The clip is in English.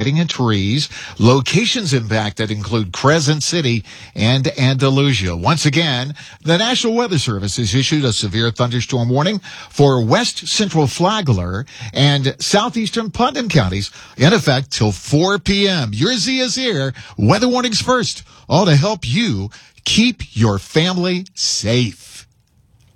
flooding and trees. Locations impacted include Crescent City and Andalusia. Once again, the National Weather Service has issued a severe thunderstorm warning for west central Flagler and southeastern Putnam counties in effect till 4 p.m. Your Z is here. Weather warnings first, all to help you keep your family safe.